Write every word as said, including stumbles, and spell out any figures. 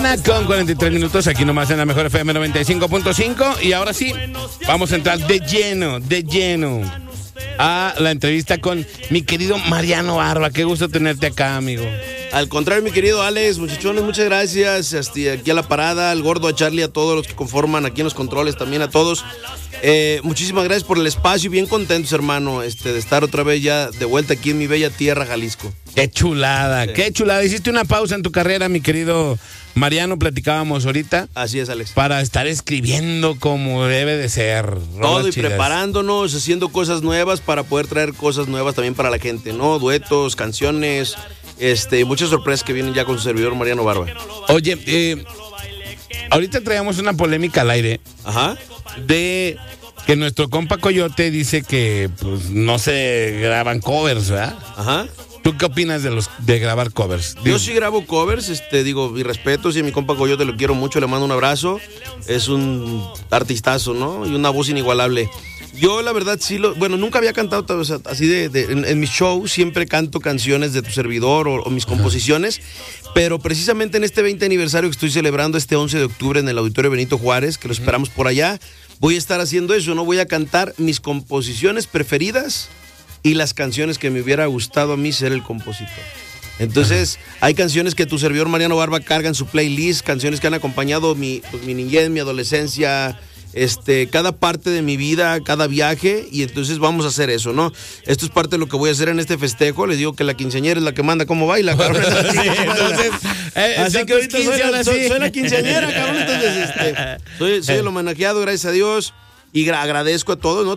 mañana con cuarenta y tres minutos, aquí nomás en la mejor F M noventa y cinco punto cinco. Y ahora sí, vamos a entrar de lleno, de lleno a la entrevista con mi querido Mariano Barba. Qué gusto tenerte acá, amigo. Al contrario, mi querido Alex, muchachones, muchas gracias. Hasta aquí a la parada, al gordo, a Charlie, a todos los que conforman aquí en los controles, también a todos. Eh, muchísimas gracias por el espacio, bien contentos, hermano, este, de estar otra vez ya de vuelta aquí en mi bella tierra, Jalisco. Qué chulada, Sí. qué chulada. Hiciste una pausa en tu carrera, mi querido Mariano, platicábamos ahorita. Así es, Alex. Para estar escribiendo como debe de ser. Todo y chidas. preparándonos, haciendo cosas nuevas para poder traer cosas nuevas también para la gente, ¿no? Duetos, canciones, este, muchas sorpresas que vienen ya con su servidor Mariano Barba. Oye, eh, ahorita traíamos una polémica al aire. Ajá. De que nuestro compa Coyote dice que pues no se graban covers, ¿verdad? Ajá. ¿Tú qué opinas de los de grabar covers? Yo sí grabo covers, este, digo, mi respeto, sí, a mi compa Coyote lo quiero mucho, le mando un abrazo. Es un artistazo, ¿no? Y una voz inigualable. Yo, la verdad, sí lo... Bueno, nunca había cantado, o sea, así de... de en, en mi show siempre canto canciones de tu servidor o, o mis composiciones, pero precisamente en este veinte aniversario que estoy celebrando este once de octubre en el Auditorio Benito Juárez, que lo esperamos por allá, voy a estar haciendo eso, ¿no? Voy a cantar mis composiciones preferidas y las canciones que me hubiera gustado a mí ser el compositor. Entonces, hay canciones que tu servidor Mariano Barba carga en su playlist, canciones que han acompañado mi, pues, mi niñez, mi adolescencia... Este, cada parte de mi vida, cada viaje, y entonces vamos a hacer eso, ¿no? Esto es parte de lo que voy a hacer en este festejo. Les digo que la quinceañera es la que manda cómo baila, cabrón. Sí, entonces, eh, Así que ahorita soy, ahora soy, sí. soy la quinceañera, cabrón. Entonces, este, soy, soy el homenajeado, gracias a Dios. Y gra- agradezco a todos, ¿no?